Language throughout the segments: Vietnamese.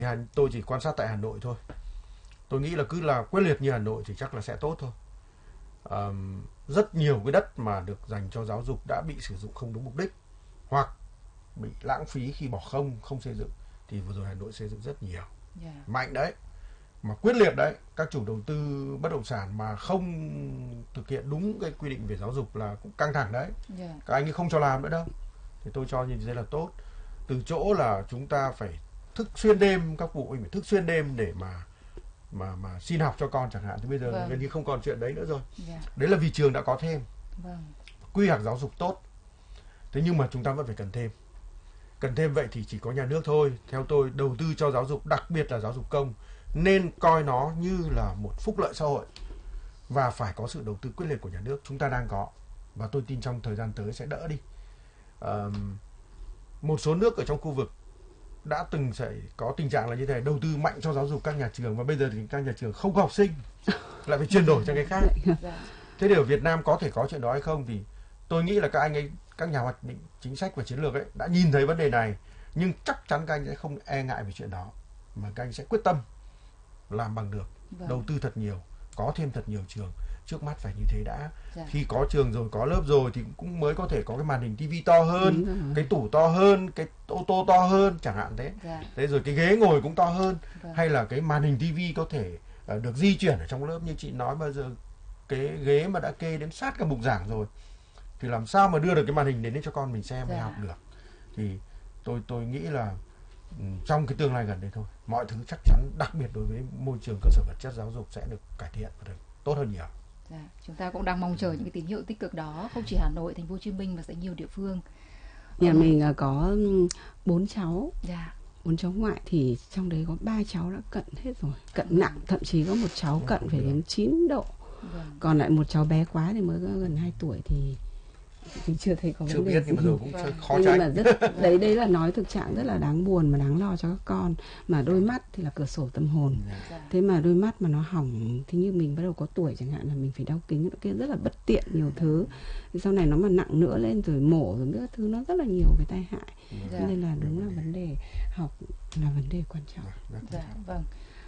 Tôi chỉ quan sát tại Hà Nội thôi. Tôi nghĩ là cứ là quyết liệt như Hà Nội thì chắc là sẽ tốt thôi. Rất nhiều cái đất mà được dành cho giáo dục đã bị sử dụng không đúng mục đích hoặc bị lãng phí khi bỏ không xây dựng. Thì vừa rồi Hà Nội xây dựng rất nhiều, mạnh đấy, mà quyết liệt đấy. Các chủ đầu tư bất động sản mà không thực hiện đúng cái quy định về giáo dục là cũng căng thẳng đấy. Các anh ấy không cho làm nữa đâu. Thì tôi cho như thế là tốt. Từ chỗ là chúng ta phải thức xuyên đêm, các phụ huynh phải thức xuyên đêm để mà xin học cho con chẳng hạn, thì bây giờ gần như không còn chuyện đấy nữa rồi. Đấy là vì trường đã có thêm quy hoạch giáo dục tốt. Thế nhưng mà chúng ta vẫn phải cần thêm vậy thì chỉ có nhà nước thôi. Theo tôi, đầu tư cho giáo dục, đặc biệt là giáo dục công, nên coi nó như là một phúc lợi xã hội và phải có sự đầu tư quyết liệt của nhà nước. Chúng ta đang có, và tôi tin trong thời gian tới sẽ đỡ đi. Một số nước ở trong khu vực đã từng xảy có tình trạng là như thế, đầu tư mạnh cho giáo dục các nhà trường, và bây giờ thì các nhà trường không có học sinh, lại phải chuyển đổi sang cái khác. Thế thì ở Việt Nam có thể có chuyện đó hay không thì tôi nghĩ là các nhà hoạch định chính sách và chiến lược ấy đã nhìn thấy vấn đề này, nhưng chắc chắn các anh sẽ không e ngại về chuyện đó, mà các anh sẽ quyết tâm làm bằng được, đầu tư thật nhiều, có thêm thật nhiều trường. Trước mắt phải như thế đã. Khi có trường rồi, có lớp rồi thì cũng mới có thể có cái màn hình tivi to hơn, cái tủ to hơn, cái ô tô to hơn chẳng hạn thế. Thế rồi cái ghế ngồi cũng to hơn, hay là cái màn hình tivi có thể được di chuyển ở trong lớp. Như chị nói, bây giờ cái ghế mà đã kê đến sát cả bục giảng rồi thì làm sao mà đưa được cái màn hình đến cho con mình xem hay học được. Thì tôi nghĩ là trong cái tương lai gần đây thôi, mọi thứ chắc chắn, đặc biệt đối với môi trường cơ sở vật chất giáo dục sẽ được cải thiện và được tốt hơn nhiều. Chúng ta cũng đang mong chờ những cái tín hiệu tích cực đó, không chỉ Hà Nội, Thành phố Hồ Chí Minh mà sẽ nhiều địa phương. Nhà mình có 4 cháu. 4 cháu ngoại thì trong đấy có 3 cháu đã cận hết rồi, cận nặng, thậm chí có một cháu cận phải đến 9 độ. Còn lại một cháu bé quá thì mới có gần 2 tuổi thì chưa thấy có vấn đề gì. Nhưng mà cũng khó tránh. Nhưng mà đấy là nói thực trạng rất là đáng buồn mà đáng lo cho các con. Mà đôi mắt thì là cửa sổ tâm hồn. Thế mà đôi mắt mà nó hỏng, thì như mình bắt đầu có tuổi chẳng hạn là mình phải đeo kính, kia rất là bất tiện nhiều thứ. Thì sau này nó mà nặng nữa lên rồi mổ rồi nữa thứ, nó rất là nhiều cái tai hại. Nên là đúng là vấn đề học là vấn đề quan trọng. Vâng.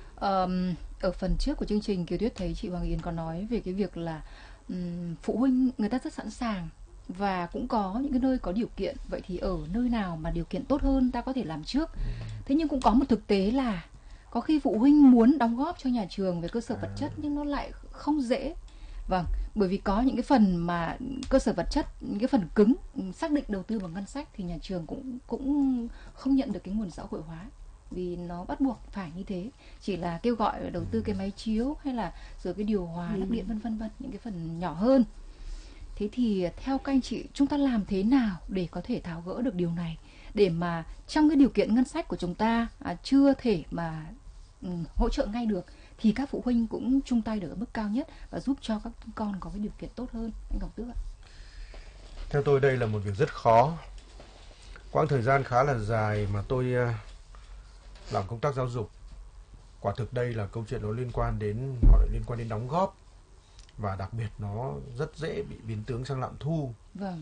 Ở phần trước của chương trình, Kiều Tuyết thấy chị Hoàng Yến có nói về cái việc là phụ huynh người ta rất sẵn sàng và cũng có những cái nơi có điều kiện. Vậy thì ở nơi nào mà điều kiện tốt hơn ta có thể làm trước. Thế nhưng cũng có một thực tế là có khi phụ huynh muốn đóng góp cho nhà trường về cơ sở vật chất nhưng nó lại không dễ. Bởi vì có những cái phần mà cơ sở vật chất, những cái phần cứng xác định đầu tư bằng ngân sách thì nhà trường cũng không nhận được cái nguồn xã hội hóa, vì nó bắt buộc phải như thế. Chỉ là kêu gọi đầu tư cái máy chiếu hay là rồi cái điều hòa lắp điện vân vân, những cái phần nhỏ hơn. Thế thì theo các anh chị, chúng ta làm thế nào để có thể tháo gỡ được điều này, để mà trong cái điều kiện ngân sách của chúng ta chưa thể mà hỗ trợ ngay được, thì các phụ huynh cũng chung tay được ở mức cao nhất và giúp cho các con có cái điều kiện tốt hơn. Anh Ngọc Tước ạ. Theo tôi đây là một việc rất khó. Quãng thời gian khá là dài mà tôi làm công tác giáo dục, quả thực đây là câu chuyện nó liên quan đến đóng góp, và đặc biệt nó rất dễ bị biến tướng sang lạm thu.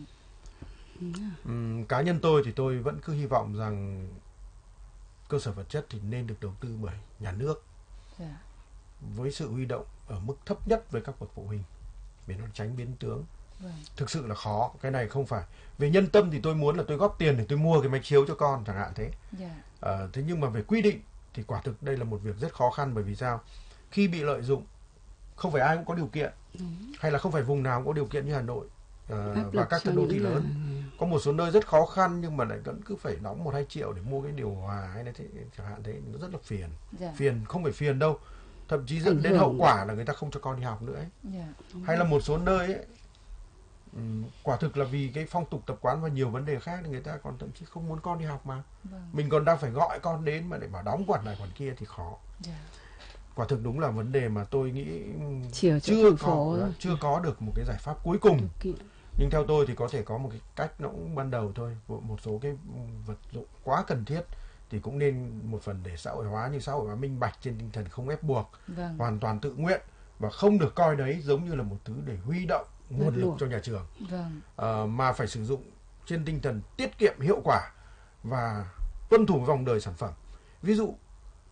Cá nhân tôi thì tôi vẫn cứ hy vọng rằng cơ sở vật chất thì nên được đầu tư bởi nhà nước, với sự huy động ở mức thấp nhất với các bậc phụ huynh để nó tránh biến tướng. Thực sự là khó. Cái này không phải về nhân tâm thì tôi muốn là tôi góp tiền để tôi mua cái máy chiếu cho con chẳng hạn thế. Thế nhưng mà về quy định thì quả thực đây là một việc rất khó khăn. Bởi vì sao? Khi bị lợi dụng, không phải ai cũng có điều kiện, hay là không phải vùng nào cũng có điều kiện như Hà Nội và các đô thị lớn. Có một số nơi rất khó khăn nhưng mà lại vẫn cứ phải đóng 1-2 triệu để mua cái điều hòa hay là thế, chẳng hạn thế. Nó rất là phiền. Phiền không phải phiền đâu, thậm chí dẫn đến hậu quả là người ta không cho con đi học nữa ấy. Hay là một số nơi ấy, quả thực là vì cái phong tục tập quán và nhiều vấn đề khác thì người ta còn thậm chí không muốn con đi học mà. Mình còn đang phải gọi con đến mà để bảo đóng khoản này khoản kia thì khó. Quả thực đúng là vấn đề mà tôi nghĩ chưa có được một cái giải pháp cuối cùng. Nhưng theo tôi thì có thể có một cái cách nó cũng ban đầu thôi. Một số cái vật dụng quá cần thiết thì cũng nên một phần để xã hội hóa, nhưng xã hội hóa minh bạch trên tinh thần không ép buộc, hoàn toàn tự nguyện, và không được coi đấy giống như là một thứ để huy động nguồn lực cho nhà trường, mà phải sử dụng trên tinh thần tiết kiệm hiệu quả và tuân thủ vòng đời sản phẩm. Ví dụ